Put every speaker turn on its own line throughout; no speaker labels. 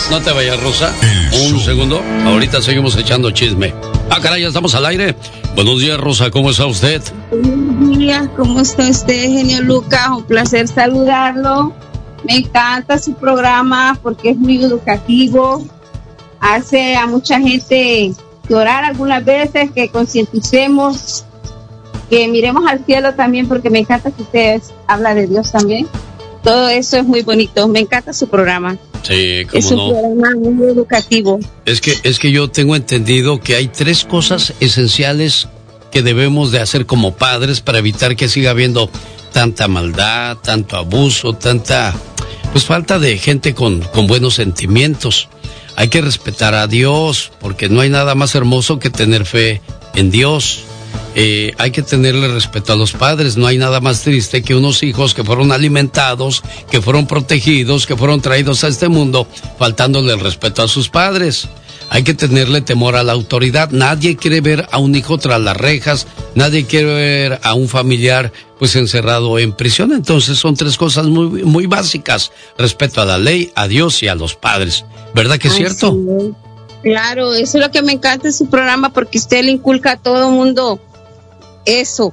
No te vayas, Rosa. Un segundo. Ahorita seguimos echando chisme. Ah, caray, ya estamos al aire. Buenos días, Rosa. ¿Cómo está usted?
Buenos días. ¿Cómo está usted, genio Lucas? Un placer saludarlo. Me encanta su programa porque es muy educativo. Hace a mucha gente llorar algunas veces, que concienticemos, que miremos al cielo también, porque me encanta que usted habla de Dios también. Todo eso es muy bonito. Me encanta su programa.
Sí, cómo
es un programa muy educativo.
Es que yo tengo entendido que hay 3 cosas esenciales que debemos de hacer como padres para evitar que siga habiendo tanta maldad, tanto abuso, tanta pues falta de gente con buenos sentimientos. Hay que respetar a Dios, porque no hay nada más hermoso que tener fe en Dios. Hay que tenerle respeto a los padres. No hay nada más triste que unos hijos que fueron alimentados, que fueron protegidos, que fueron traídos a este mundo, faltándole el respeto a sus padres. Hay que tenerle temor a la autoridad. Nadie quiere ver a un hijo tras las rejas, nadie quiere ver a un familiar pues encerrado en prisión. Entonces son 3 cosas muy, muy básicas: respeto a la ley, a Dios y a los padres. ¿Verdad que es cierto?
Sí. Claro, eso es lo que me encanta de su programa, porque usted le inculca a todo el mundo eso,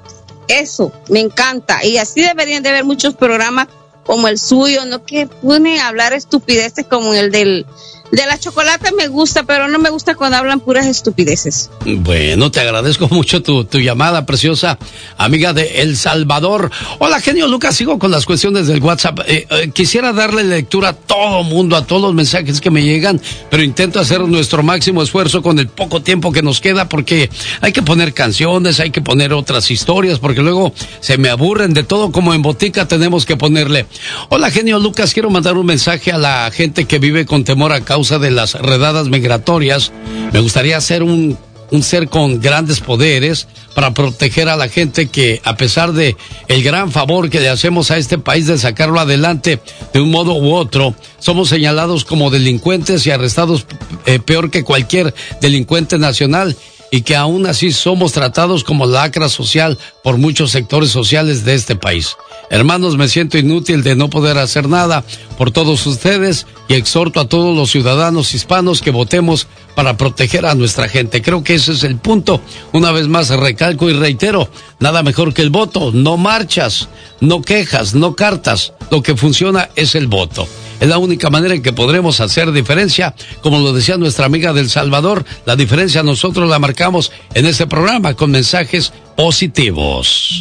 me encanta. Y así deberían de haber muchos programas como el suyo, no que pueden hablar estupideces como el de la chocolate. Me gusta, pero no me gusta cuando hablan puras estupideces.
Bueno, te agradezco mucho tu llamada, preciosa amiga de El Salvador. Hola, genio Lucas, sigo con las cuestiones del WhatsApp. Quisiera darle lectura a todo mundo, a todos los mensajes que me llegan, pero intento hacer nuestro máximo esfuerzo con el poco tiempo que nos queda, porque hay que poner canciones, hay que poner otras historias, porque luego se me aburren de todo. Como en botica tenemos que ponerle. Hola, genio Lucas, quiero mandar un mensaje a la gente que vive con temor a causa de las redadas migratorias. Me gustaría ser un ser con grandes poderes para proteger a la gente que, a pesar de el gran favor que le hacemos a este país de sacarlo adelante de un modo u otro, somos señalados como delincuentes y arrestados peor que cualquier delincuente nacional, y que aún así somos tratados como lacra social por muchos sectores sociales de este país. Hermanos, me siento inútil de no poder hacer nada por todos ustedes, y exhorto a todos los ciudadanos hispanos que votemos para proteger a nuestra gente. Creo que ese es el punto. Una vez más recalco y reitero, nada mejor que el voto. No marchas, no quejas, no cartas. Lo que funciona es el voto. Es la única manera en que podremos hacer diferencia. Como lo decía nuestra amiga del Salvador, la diferencia nosotros la marcamos en este programa con mensajes positivos.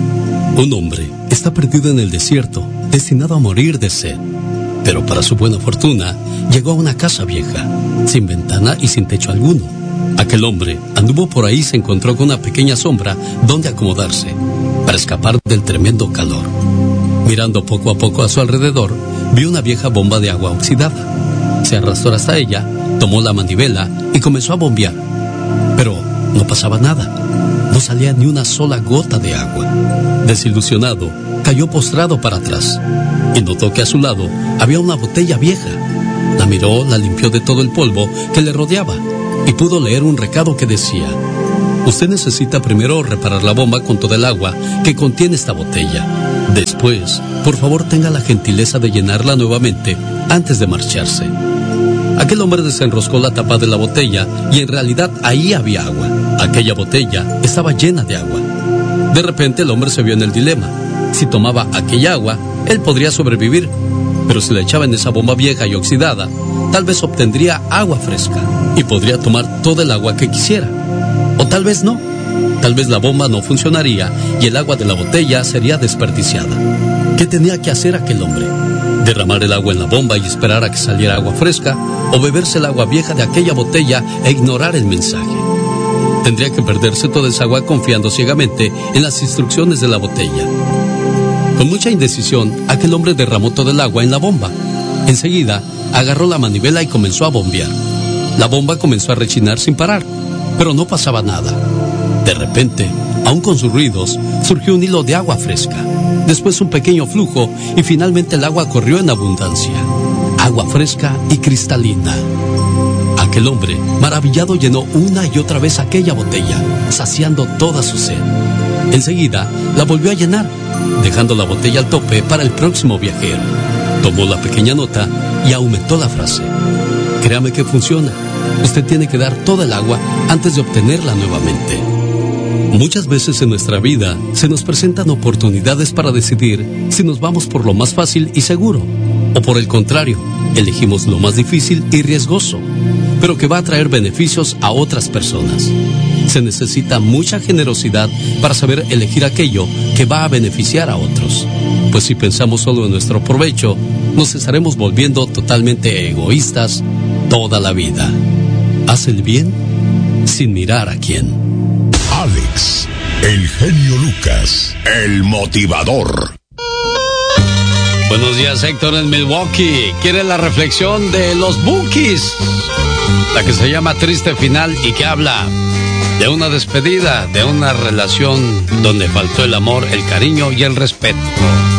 Un hombre está perdido en el desierto, destinado a morir de sed. Pero para su buena fortuna, llegó a una casa vieja, sin ventana y sin techo alguno. Aquel hombre anduvo por ahí y se encontró con una pequeña sombra donde acomodarse, para escapar del tremendo calor. Mirando poco a poco a su alrededor, vio una vieja bomba de agua oxidada. Se arrastró hasta ella, tomó la manivela y comenzó a bombear. Pero no pasaba nada. No salía ni una sola gota de agua. Desilusionado, cayó postrado para atrás y notó que a su lado había una botella vieja. La miró, la limpió de todo el polvo que le rodeaba y pudo leer un recado que decía: usted necesita primero reparar la bomba con toda el agua que contiene esta botella. Después, por favor, tenga la gentileza de llenarla nuevamente antes de marcharse. Aquel hombre desenroscó la tapa de la botella y en realidad ahí había agua. Aquella botella estaba llena de agua. De repente el hombre se vio en el dilema. Si tomaba aquella agua, él podría sobrevivir, pero si la echaba en esa bomba vieja y oxidada, tal vez obtendría agua fresca y podría tomar toda el agua que quisiera. O tal vez no. Tal vez la bomba no funcionaría y el agua de la botella sería desperdiciada. ¿Qué tenía que hacer aquel hombre? ¿Derramar el agua en la bomba y esperar a que saliera agua fresca? ¿O beberse el agua vieja de aquella botella e ignorar el mensaje? Tendría que perderse toda esa agua confiando ciegamente en las instrucciones de la botella. Con mucha indecisión, aquel hombre derramó todo el agua en la bomba. Enseguida, agarró la manivela y comenzó a bombear. La bomba comenzó a rechinar sin parar, pero no pasaba nada. De repente, aún con sus ruidos, surgió un hilo de agua fresca. Después un pequeño flujo y finalmente el agua corrió en abundancia. Agua fresca y cristalina. Aquel hombre, maravillado, llenó una y otra vez aquella botella, saciando toda su sed. Enseguida, la volvió a llenar, dejando la botella al tope para el próximo viajero. Tomó la pequeña nota y aumentó la frase: Créame que funciona. Usted tiene que dar toda el agua antes de obtenerla nuevamente. Muchas veces en nuestra vida se nos presentan oportunidades para decidir si nos vamos por lo más fácil y seguro, o por el contrario, elegimos lo más difícil y riesgoso, pero que va a traer beneficios a otras personas. Se necesita mucha generosidad para saber elegir aquello que va a beneficiar a otros. Pues si pensamos solo en nuestro provecho, nos estaremos volviendo totalmente egoístas toda la vida. Haz el bien sin mirar a quién.
Alex, el genio Lucas, el motivador.
Buenos días, Héctor en Milwaukee. ¿Quiere la reflexión de los Bookies? La que se llama Triste Final y que habla de una despedida, de una relación donde faltó el amor, el cariño y el respeto.